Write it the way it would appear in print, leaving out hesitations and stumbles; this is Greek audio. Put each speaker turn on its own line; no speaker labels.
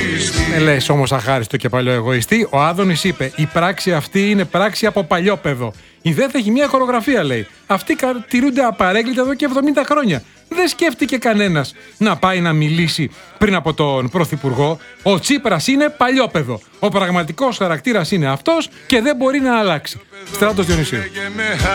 Λες όμως αχάριστο και παλιό εγωιστή. Ο Άδωνης είπε: η πράξη αυτή είναι πράξη από παλιόπαιδο. Η ΔΕΘ έχει μια χορογραφία, λέει. Αυτοί τηρούνται απαρέγκλητα εδώ και 70 χρόνια. Δεν σκέφτηκε κανένας να πάει να μιλήσει πριν από τον Πρωθυπουργό. Ο Τσίπρας είναι παλιόπαιδο. Ο πραγματικός χαρακτήρας είναι αυτός και δεν μπορεί να αλλάξει. Στράτος Διονυσίου.